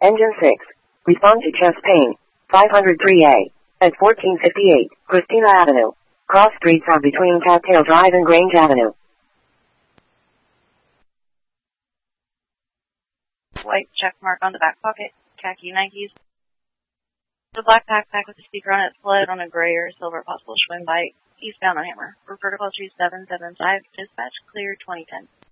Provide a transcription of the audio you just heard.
Engine 6. Respond to chest pain. 503A. At 1458, Christina Avenue. Cross streets are between Cattail Drive and Grange Avenue. White check mark on the back pocket. Khaki Nikes. The black backpack with the speaker on its flood on a gray or silver possible Schwinn bike. Eastbound on Hammer. Refer to call 2775. Dispatch clear 2010.